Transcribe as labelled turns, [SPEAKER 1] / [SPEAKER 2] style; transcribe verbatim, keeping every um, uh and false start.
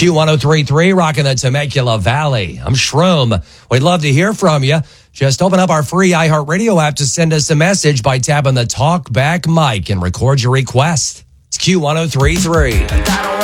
[SPEAKER 1] Q one oh three point three, rocking the Temecula Valley. I'm Shroom. We'd love to hear from you. Just open up our free iHeartRadio app to send us a message by tapping the talk back mic and record your request. It's Q one oh three point three.